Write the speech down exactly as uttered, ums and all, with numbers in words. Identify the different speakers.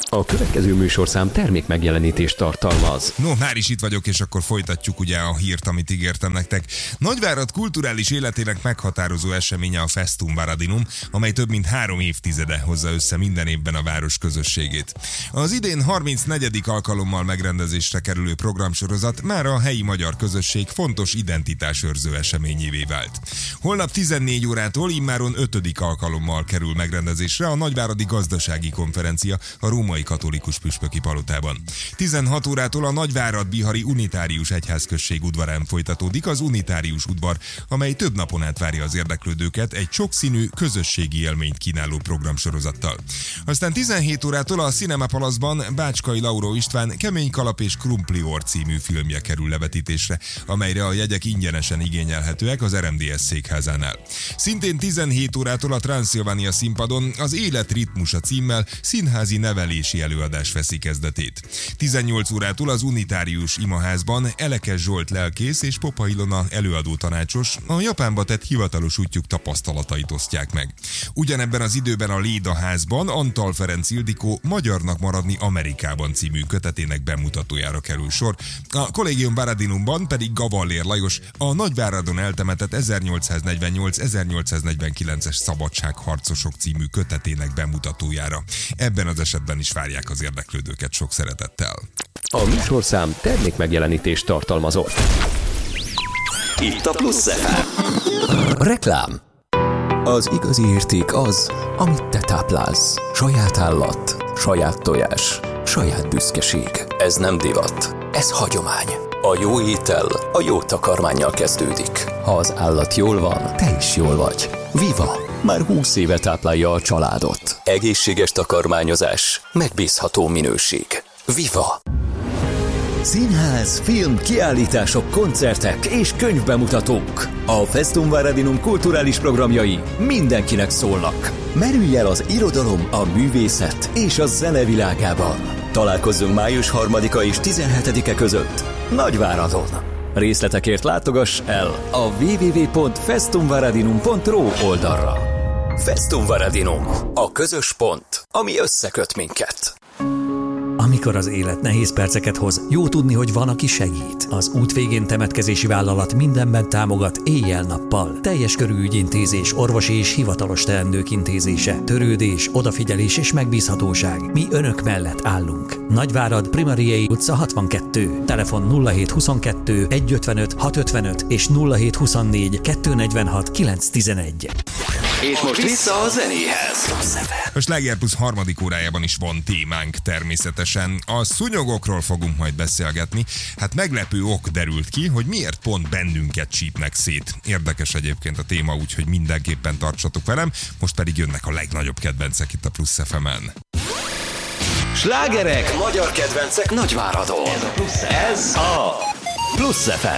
Speaker 1: A következő műsorszám termék megjelenítést tartalmaz.
Speaker 2: No, már is itt vagyok, és akkor folytatjuk ugye a hírt, amit ígértem nektek. Nagyvárad kulturális életének meghatározó eseménye a Festum Varadinum, amely több mint három évtizede hozza össze minden évben a város közösségét. Az idén harmincnegyedik alkalommal megrendezésre kerülő programsorozat már a helyi magyar közösség fontos identitásőrző eseményévé vált. Holnap tizennégy órától immáron ötödik alkalommal kerül megrendezésre a Nagyváradi Gazdasági Konferencia a Római Katolikus Püspöki Palotában. tizenhat órától a Nagyvárad-Bihari Unitárius Egyházközség udvarán folytatódik az Unitárius udvar, amely több napon át várja az érdeklődőket egy sokszínű közösségi élményt kínáló programsorozattal. Aztán tizenhét órától a Cinema Palace-ban Bácskai Lauró István Kemény kalap és krumplior című filmje kerül levetítésre, amelyre a jegyek ingyenesen igényelhetőek az er em dé es székházánál. Szintén tizenhét órától a Transzilvánia színpadon az Élet ritmusa címmel színházi nevelési előadás veszi kezdetét. tizennyolc órától az Unitárius imaházban Elekes Zsolt lelkész és Popa Ilona előadó tanácsos a Japánba tett hivatalos útjuk tapasztalatait osztják meg. Ugyanebben az időben a Léda házban Antal Ferenc Ildikó Magyarnak maradni Amerikában című kötetének bemutatójára kerül sor. A Collegium Varadinumban pedig Gavallér Lajos a Nagyváradon eltemetett ezernyolcszáznegyvennyolc-ezernyolcszáznegyvenkilences szabadságharcosok című kötetének bemutatójára. Ebben az esetben is várják az érdeklődőket sok szeretettel.
Speaker 1: A műsorszám termék megjelenítést tartalmazott.
Speaker 3: Itt a Plusz ef em.
Speaker 4: Reklám. Az igazi érték az, amit te táplálsz. Saját állat, saját tojás, saját büszkeség. Ez nem divat, ez hagyomány. A jó étel a jó takarmánnyal kezdődik. Ha az állat jól van, te is jól vagy. Viva! Már húsz éve táplálja a családot. Egészséges takarmányozás, megbízható minőség. Viva! Színház, film, kiállítások, koncertek és könyvbemutatók. A Festum Varadinum kulturális programjai mindenkinek szólnak. Merülj el az irodalom, a művészet és a zene világában. Találkozzunk május harmadika és tizenhetedike között Nagyváradon. Részletekért látogass el a double-u double-u double-u pont festum varadinum pont r o oldalra. Festum Varadinum, a közös pont, ami összeköt minket.
Speaker 5: Amikor az élet nehéz perceket hoz, jó tudni, hogy van, aki segít. Az út végén temetkezési vállalat mindenben támogat éjjel-nappal. Teljes körű ügyintézés, orvosi és hivatalos teendők intézése, törődés, odafigyelés és megbízhatóság. Mi önök mellett állunk. Nagyvárad, Primariei utca hatvankettő. Telefon nulla hét huszonkettő egyszázötvenöt hatszázötvenöt és nulla hét huszonnégy kétszáznegyvenhat kilencszáztizenegy.
Speaker 3: És most vissza a zenéhez.
Speaker 2: A Sláger Plusz harmadik órájában is van témánk természetesen. A szúnyogokról fogunk majd beszélgetni. Hát meglepő ok derült ki, hogy miért pont bennünket csípnek szét. Érdekes egyébként a téma, úgyhogy mindenképpen tartsatok velem. Most pedig jönnek a legnagyobb kedvencek itt a Plusz ef emen.
Speaker 3: Slágerek, magyar kedvencek Nagyváradon. Ez a Plusz ef em.